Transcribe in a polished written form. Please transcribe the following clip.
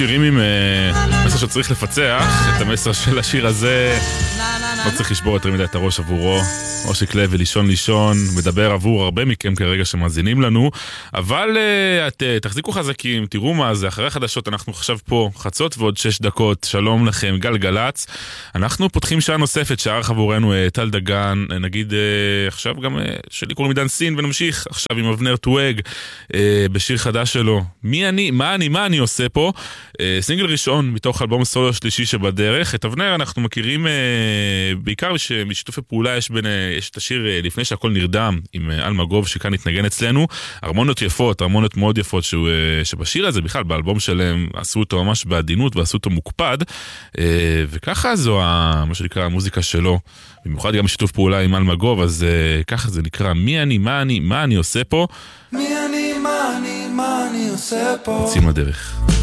שירים עם מסר שצריך לפצח, את המסר של השיר הזה לא צריך לשבור יותר מדי את הראש עבורו. אושיק לוי, לישון, מדבר עבור הרבה מכם כרגע שמאזינים לנו, אבל תחזיקו חזקים, תראו מה זה, אחרי החדשות אנחנו עכשיו פה, חצות ועוד 6 דקות, שלום לכם, גלגלץ. אנחנו פותחים שעה נוספת, שערך עבורנו טל דגן, נגיד עכשיו גם שלי קוראים עידן סין, ונמשיך עכשיו עם אבנר טואג, בשיר חדש שלו, מי אני, מה אני עושה פה, סינגל ראשון מתוך אלבום סולו שלישי שבדרך. את אבנר אנחנו מכירים בעיקר בשיתופי פעולה, יש את השיר לפני שהכל נרדם עם אלמגוב שכאן התנגן אצלנו, הרמוניות יפות, הרמוניות מאוד יפות שבשיר הזה בכלל באלבום שלהם עשו אותו ממש בעדינות ועשו אותו מוקפד, וככה זו מה שנקרא המוזיקה שלו, במיוחד גם בשיתוף פעולה עם אלמגוב, אז ככה זה נקרא מי אני, מה אני עושה פה, מי אני, מה אני עושה פה, יוצאים לדרך.